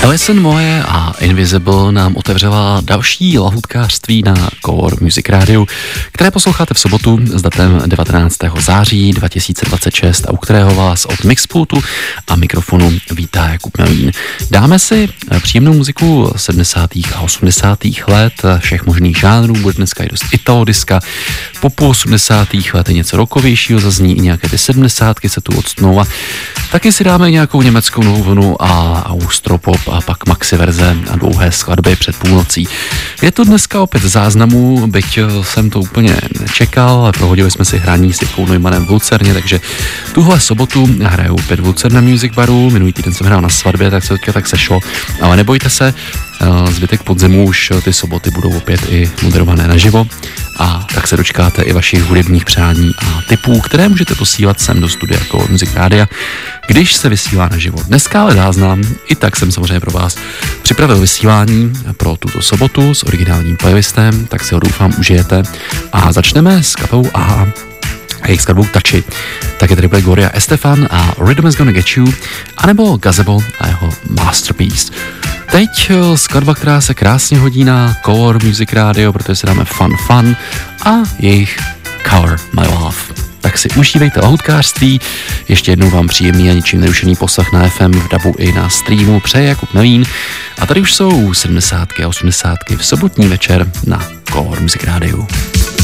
Alison Moje a Invisible nám otevřela další lahůdkářství na Core Music Radio, které posloucháte v sobotu s datem 19. září 2026 a u kterého vás od Mixpultu a mikrofonu vítá Jakub Melín. Dáme si příjemnou muziku 70. a 80. let, všech možných žánrů, bude dneska i dost italodiska, popu 80. let, něco rockovějšího zazní, i nějaké ty 70. se tu odstnou a taky si dáme nějakou německou novou vlnu a austropop a pak maxi verze a dlouhé skladby před půlnocí. Je to dneska opět záznamů, byť jsem to úplně nečekal, ale prohodili jsme si hraní s Jirkou Neumannem v Lucerně, takže tuhle sobotu hraju opět v Lucerna Music Baru, minulý týden jsem hrál na svatbě, tak se teďka tak sešlo, ale nebojte se, zbytek podzimu už ty soboty budou opět i moderované naživo a tak se dočkáte i vašich hudebních přání a tipů, které můžete posílat sem do studia Core Music Rádia, když se vysílá naživo. Dneska ale záznam, i tak jsem samozřejmě pro vás připravil vysílání pro tuto sobotu s originálním playlistem, tak si ho doufám užijete a začneme s kapelou A jejich skladbou Touchy. Taky tady bude Gloria Estefan a Rhythm is Gonna Get You, anebo Gazebo a jeho Masterpiece. Teď skladba, která se krásně hodí na Core Music Radio, protože si dáme Fun a jejich Color My Love. Tak si užívejte lahůdkářství, ještě jednou vám příjemný a ničím nerušený poslech na FM, v dabu i na streamu přeje Jakub Melín a tady už jsou 70. a 80. v sobotní večer na Core Music Radio.